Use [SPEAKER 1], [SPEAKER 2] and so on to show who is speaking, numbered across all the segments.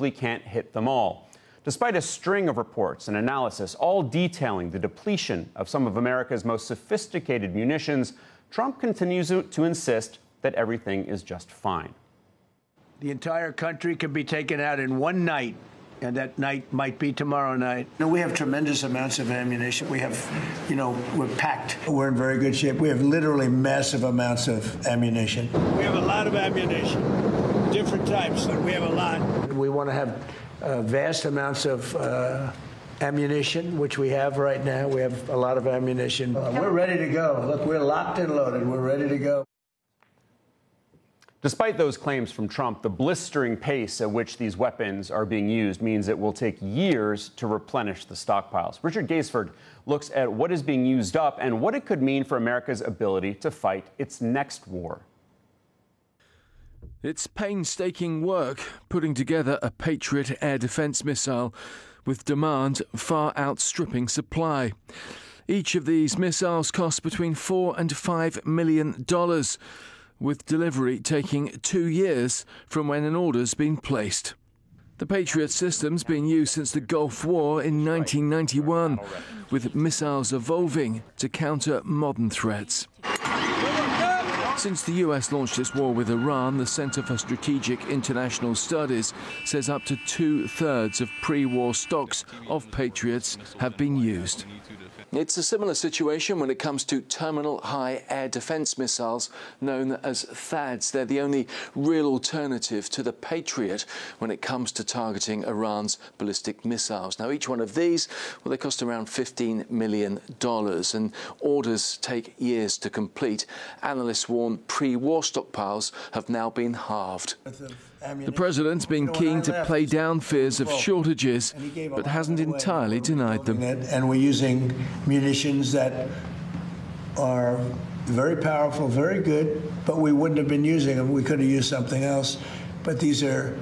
[SPEAKER 1] simply can't hit them all. Despite a string of reports and analysis, all detailing the depletion of some of America's most sophisticated munitions, Trump continues to insist that everything is just fine.
[SPEAKER 2] The entire country could be taken out in one night, and that night might be tomorrow night.
[SPEAKER 3] We have tremendous amounts of ammunition. We have, we're packed. We're in very good shape. We have literally massive amounts of ammunition.
[SPEAKER 2] We have a lot of ammunition, different types, but we have a lot. We want to have vast amounts of ammunition, which we have right now. We have a lot of ammunition. We're ready to go. Look, we're locked and loaded. We're ready to go.
[SPEAKER 1] Despite those claims from Trump, the blistering pace at which these weapons are being used means it will take years to replenish the stockpiles. Richard Gaisford looks at what is being used up and what it could mean for America's ability to fight its next war.
[SPEAKER 4] It's painstaking work putting together a Patriot air defense missile with demand far outstripping supply. Each of these missiles costs between $4 and $5 million, with delivery taking 2 years from when an order's been placed. The Patriot system's been used since the Gulf War in 1991, with missiles evolving to counter modern threats. Since the US launched its war with Iran, the Center for Strategic International Studies says up to 2/3 of pre-war stocks of Patriots have been used. It's a similar situation when it comes to terminal high air defense missiles known as THAADs. They're the only real alternative to the Patriot when it comes to targeting Iran's ballistic missiles. Now, each one of these, well, they cost around $15 million, and orders take years to complete. Analysts warn pre-war stockpiles have now been halved. The president's been keen to play down fears of shortages, but hasn't entirely denied them.
[SPEAKER 3] And we're using munitions that are very powerful, very good, but we wouldn't have been using them. We could have used something else. But these are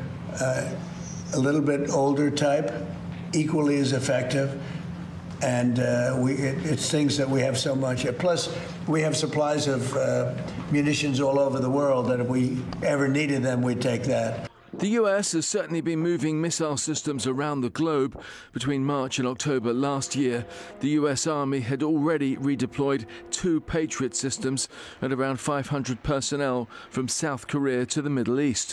[SPEAKER 3] a little bit older type, equally as effective. And it's things that we have so much. Plus, we have supplies of munitions all over the world that if we ever needed them, we'd take that.
[SPEAKER 4] The US has certainly been moving missile systems around the globe. Between March and October last year, the US Army had already redeployed 2 Patriot systems and around 500 personnel from South Korea to the Middle East.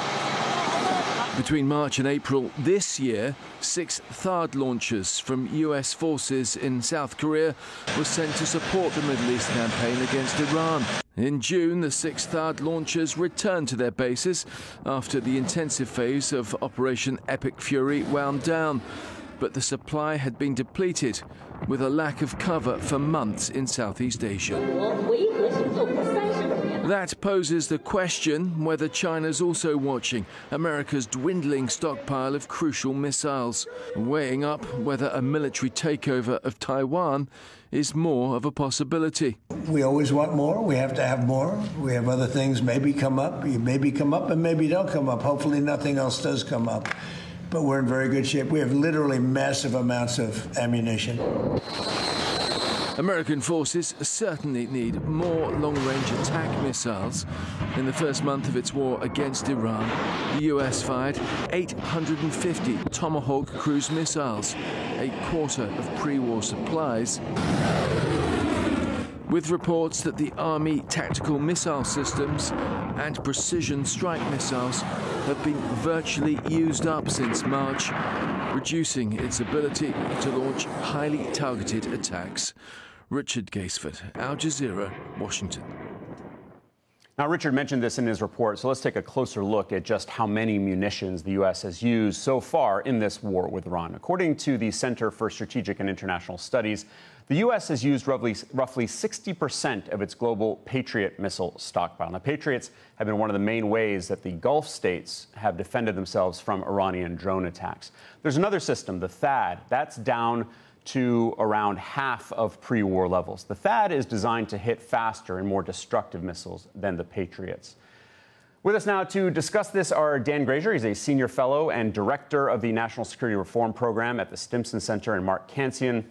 [SPEAKER 4] Between March and April this year, 6 THAAD launchers from US forces in South Korea were sent to support the Middle East campaign against Iran. In June, the 6 THAAD launchers returned to their bases after the intensive phase of Operation Epic Fury wound down. But the supply had been depleted, with a lack of cover for months in Southeast Asia. That poses the question whether China's also watching America's dwindling stockpile of crucial missiles, weighing up whether a military takeover of Taiwan is more of a possibility.
[SPEAKER 3] We always want more. We have to have more. We have other things maybe come up. Maybe come up and maybe don't come up. Hopefully nothing else does come up. But we're in very good shape. We have literally massive amounts of ammunition.
[SPEAKER 4] American forces certainly need more long-range attack missiles. In the first month of its war against Iran, the US fired 850 Tomahawk cruise missiles, a quarter of pre-war supplies, with reports that the Army tactical missile systems and precision strike missiles have been virtually used up since March, reducing its ability to launch highly targeted attacks. Richard Gaisford, Al Jazeera, Washington.
[SPEAKER 1] Now, Richard mentioned this in his report, so let's take a closer look at just how many munitions the U.S. has used so far in this war with Iran. According to the Center for Strategic and International Studies, the U.S. has used roughly 60% of its global Patriot missile stockpile. Now, Patriots have been one of the main ways that the Gulf states have defended themselves from Iranian drone attacks. There's another system, the THAAD, that's down to around half of pre-war levels. The THAAD is designed to hit faster and more destructive missiles than the Patriots. With us now to discuss this are Dan Grazier. He's a senior fellow and director of the National Security Reform Program at the Stimson Center, and Mark Cancian,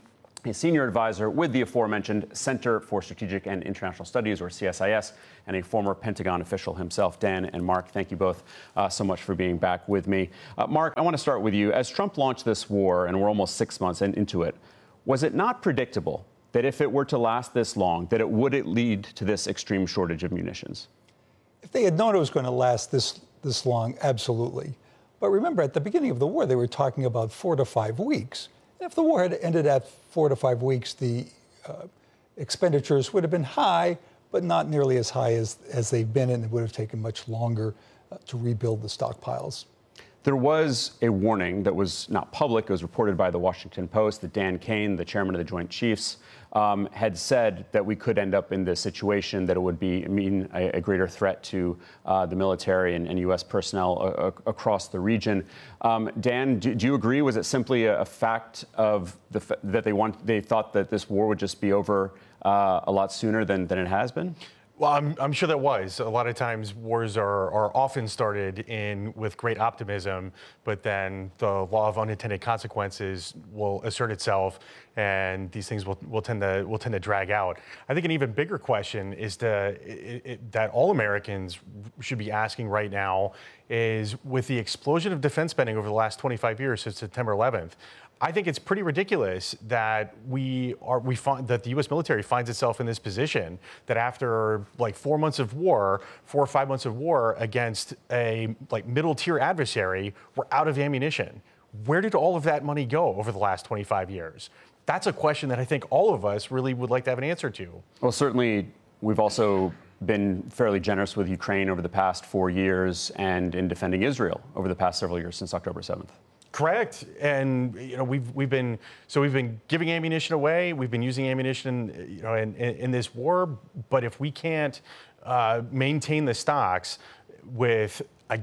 [SPEAKER 1] a senior advisor with the aforementioned Center for Strategic and International Studies, or CSIS, and a former Pentagon official himself. Dan and Mark, thank you both so much for being back with me. Mark, I want to start with you. As Trump launched this war, and we're almost 6 months into it, was it not predictable that if it were to last this long, that it would lead to this extreme shortage of munitions?
[SPEAKER 5] If they had known it was going to last this long, absolutely. But remember, at the beginning of the war, they were talking about 4 to 5 weeks. If the war had ended at 4 to 5 weeks, the expenditures would have been high, but not nearly as high as they've been, and it would have taken much longer to rebuild the stockpiles.
[SPEAKER 1] There was a warning that was not public. It was reported by the Washington Post that Dan Kane, the chairman of the Joint Chiefs, had said that we could end up in this situation, that it would mean a greater threat to the military and U.S. personnel across the region. Dan, do you agree? Was it simply a fact of that they thought that this war would just be over a lot sooner than it has been?
[SPEAKER 6] Well, I'm sure that was. A lot of times wars are often started with great optimism, but then the law of unintended consequences will assert itself, and these things will tend to drag out. I think an even bigger question is that all Americans should be asking right now is, with the explosion of defense spending over the last 25 years since September 11th, I think it's pretty ridiculous that that the U.S. military finds itself in this position, that after like 4 months of war, 4 or 5 months of war against a middle tier adversary, we're out of ammunition. Where did all of that money go over the last 25 years? That's a question that I think all of us really would like to have an answer to.
[SPEAKER 1] Well, certainly we've also been fairly generous with Ukraine over the past 4 years, and in defending Israel over the past several years since October 7th.
[SPEAKER 6] Correct, and we've been giving ammunition away. We've been using ammunition, in this war. But if we can't maintain the stocks with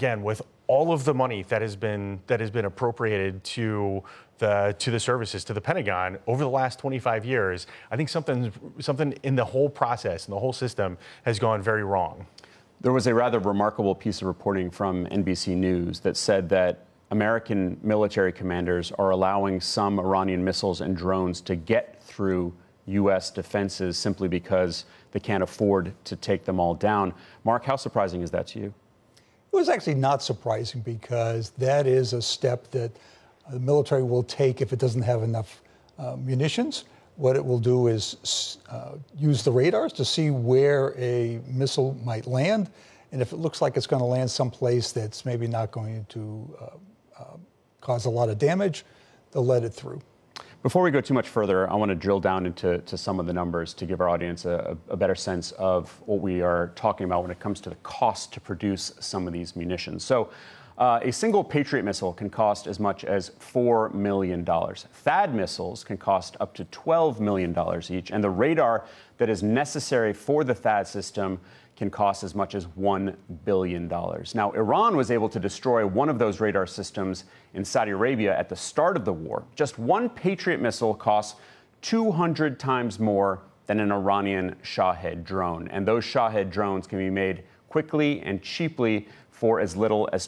[SPEAKER 6] all of the money that has been appropriated to the services, to the Pentagon over the last 25 years, I think something in the whole process, in the whole system, has gone very wrong.
[SPEAKER 1] There was a rather remarkable piece of reporting from NBC News that said that American military commanders are allowing some Iranian missiles and drones to get through U.S. defenses simply because they can't afford to take them all down. Mark, how surprising is that to you?
[SPEAKER 5] It was actually not surprising, because that is a step that the military will take if it doesn't have enough munitions. What it will do is use the radars to see where a missile might land. And if it looks like it's going to land someplace that's maybe not going to cause a lot of damage, they'll let it through.
[SPEAKER 1] Before we go too much further, I want to drill down into some of the numbers to give our audience a better sense of what we are talking about when it comes to the cost to produce some of these munitions. So a single Patriot missile can cost as much as $4 million. THAAD missiles can cost up to $12 million each, and the radar that is necessary for the THAAD system can cost as much as $1 billion. Now, Iran was able to destroy one of those radar systems in Saudi Arabia at the start of the war. Just one Patriot missile costs 200 times more than an Iranian Shahed drone. And those Shahed drones can be made quickly and cheaply for as little as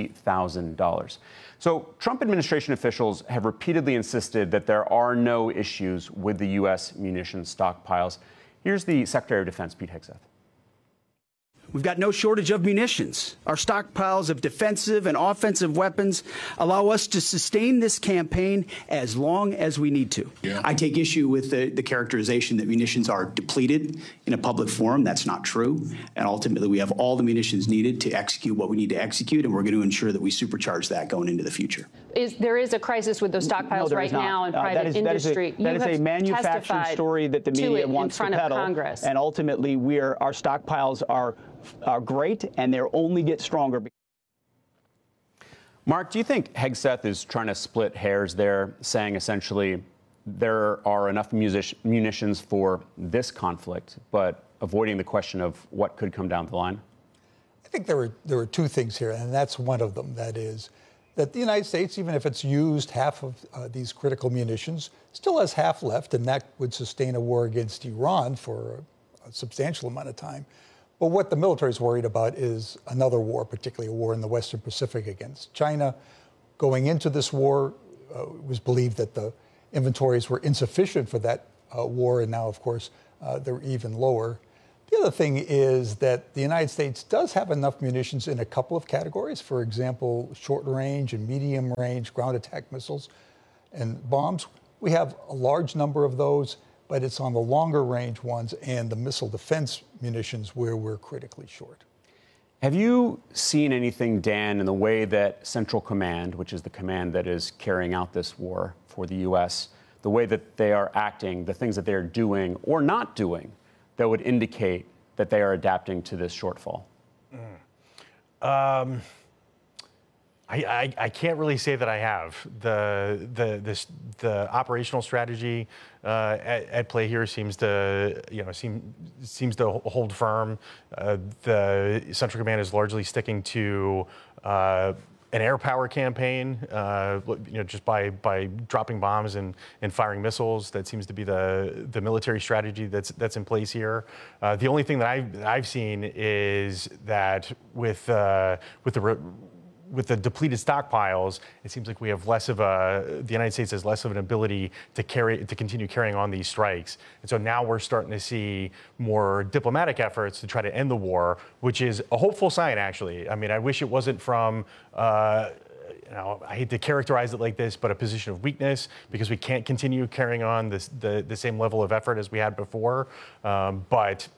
[SPEAKER 1] $20,000. So Trump administration officials have repeatedly insisted that there are no issues with the U.S. munitions stockpiles. Here's the Secretary of Defense, Pete Hegseth.
[SPEAKER 7] We've got no shortage of munitions. Our stockpiles of defensive and offensive weapons allow us to sustain this campaign as long as we need to. Yeah. I take issue with the characterization that munitions are depleted in a public forum. That's not true. And ultimately, we have all the munitions needed to execute what we need to execute, and we're going to ensure that we supercharge that going into the future.
[SPEAKER 8] There is a crisis with those stockpiles right now in private industry.
[SPEAKER 9] That is a manufactured story that the media wants to peddle.
[SPEAKER 8] Congress.
[SPEAKER 9] And ultimately, our stockpiles are great, and they'll only get stronger.
[SPEAKER 1] Mark, do you think Hegseth is trying to split hairs there, saying essentially there are enough munitions for this conflict, but avoiding the question of what could come down the line?
[SPEAKER 5] I think there are two things here, and that's one of them. That is that the United States, even if it's used half of these critical munitions, still has half left, and that would sustain a war against Iran for a substantial amount of time. But what the military is worried about is another war, particularly a war in the Western Pacific against China. Going into this war, it was believed that the inventories were insufficient for that war, and now, of course, they're even lower. The other thing is that the United States does have enough munitions in a couple of categories. For example, short range and medium range ground attack missiles and bombs. We have a large number of those, but it's on the longer range ones and the missile defense munitions where we're critically short.
[SPEAKER 1] Have you seen anything, Dan, in the way that Central Command, which is the command that is carrying out this war for the U.S., the way that they are acting, the things that they're doing or not doing that would indicate that they are adapting to this shortfall?
[SPEAKER 6] I can't really say that I have. The operational strategy at play here seems to hold firm. The Central Command is largely sticking to an air power campaign, just by dropping bombs and firing missiles. That seems to be the military strategy that's in place here. The only thing that I've seen is that with the depleted stockpiles, it seems like we have the United States has less of an ability to continue carrying on these strikes. And so now we're starting to see more diplomatic efforts to try to end the war, which is a hopeful sign, actually. I mean, I wish it wasn't from, I hate to characterize it like this, but a position of weakness, because we can't continue carrying on the same level of effort as we had before. But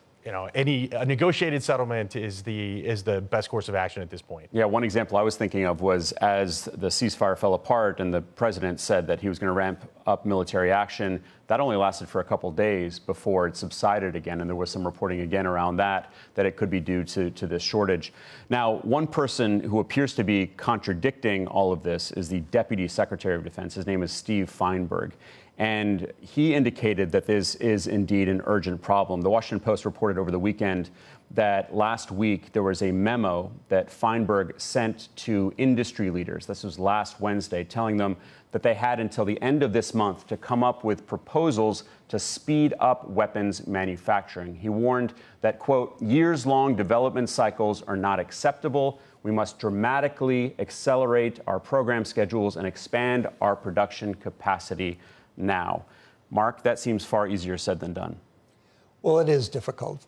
[SPEAKER 6] a negotiated settlement is the best course of action at this point.
[SPEAKER 1] Yeah, one example I was thinking of was as the ceasefire fell apart and the president said that he was going to ramp up military action. That only lasted for a couple days before it subsided again, and there was some reporting again around that it could be due to this shortage. Now, one person who appears to be contradicting all of this is the Deputy Secretary of Defense. His name is Steve Feinberg. And he indicated that this is indeed an urgent problem. The Washington Post reported over the weekend that last week there was a memo that Feinberg sent to industry leaders. This was last Wednesday, telling them that they had until the end of this month to come up with proposals to speed up weapons manufacturing. He warned that, quote, years-long development cycles are not acceptable. We must dramatically accelerate our program schedules and expand our production capacity now. Mark, that seems far easier said than done.
[SPEAKER 5] Well, it is difficult.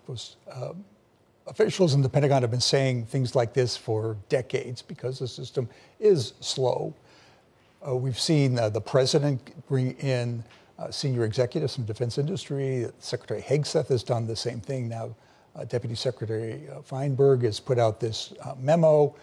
[SPEAKER 5] Officials in the Pentagon have been saying things like this for decades because the system is slow. We've seen the president bring in senior executives from defense industry. Secretary Hegseth has done the same thing. Now, Deputy Secretary Feinberg has put out this memo.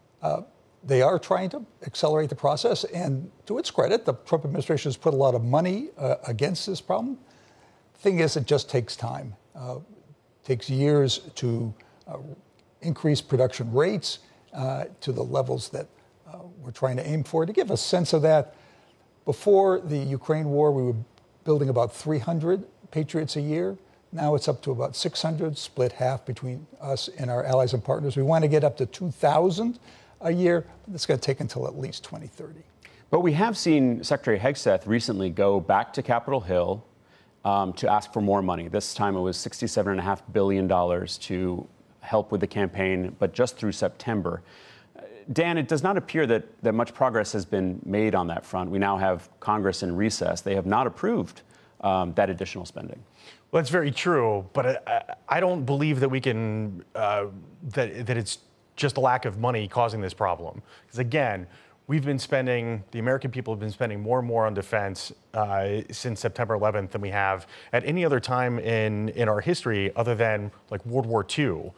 [SPEAKER 5] They are trying to accelerate the process, and to its credit, the Trump administration has put a lot of money against this problem. The thing is, it just takes time. It takes years to increase production rates to the levels that we're trying to aim for. To give a sense of that, before the Ukraine war, we were building about 300 Patriots a year. Now it's up to about 600, split half between us and our allies and partners. We want to get up to 2,000 a year. It's going to take until at least 2030.
[SPEAKER 1] But we have seen Secretary Hegseth recently go back to Capitol Hill to ask for more money. This time it was $67.5 billion to help with the campaign, but just through September. Dan, it does not appear that much progress has been made on that front. We now have Congress in recess. They have not approved that additional spending.
[SPEAKER 6] Well, that's very true, but I don't believe that we can, that it's just a lack of money causing this problem. Because again, the American people have been spending more and more on defense since September 11th than we have at any other time in our history other than like World War II.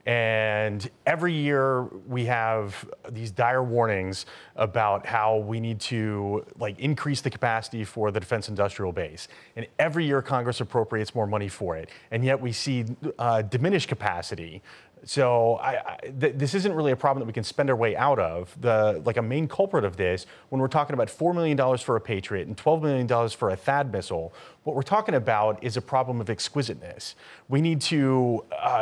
[SPEAKER 6] And every year we have these dire warnings about how we need to increase the capacity for the defense industrial base. And every year Congress appropriates more money for it. And yet we see diminished capacity. So this isn't really a problem that we can spend our way out of. A main culprit of this, when we're talking about $4 million for a Patriot and $12 million for a THAAD missile, what we're talking about is a problem of exquisiteness. We need to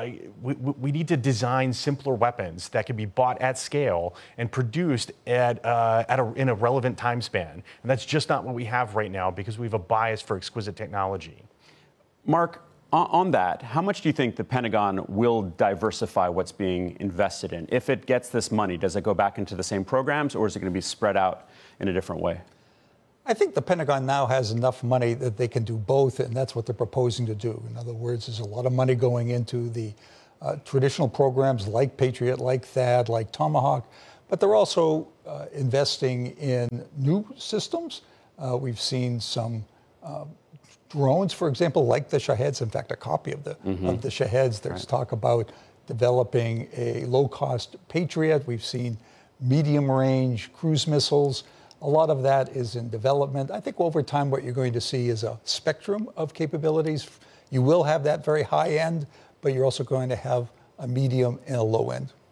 [SPEAKER 6] design simpler weapons that can be bought at scale and produced in a relevant time span. And that's just not what we have right now because we have a bias for exquisite technology.
[SPEAKER 1] Mark, on that, how much do you think the Pentagon will diversify what's being invested in? If it gets this money, does it go back into the same programs, or is it going to be spread out in a different way?
[SPEAKER 5] I think the Pentagon now has enough money that they can do both, and that's what they're proposing to do. In other words, there's a lot of money going into the traditional programs like Patriot, like THAAD, like Tomahawk, but they're also investing in new systems. We've seen some drones, for example, like the Shaheds. In fact, a copy of the Shaheds. There's talk about developing a low-cost Patriot. We've seen medium-range cruise missiles. A lot of that is in development. I think over time what you're going to see is a spectrum of capabilities. You will have that very high end, but you're also going to have a medium and a low end.